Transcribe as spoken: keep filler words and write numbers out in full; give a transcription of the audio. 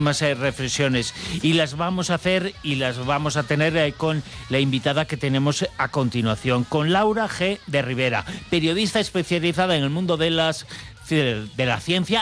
más eh, reflexiones y las vamos a hacer y las vamos a tener eh, con la invitada que tenemos a continuación, con Laura G. de Rivera, periodista especializada en el mundo de las de la ciencia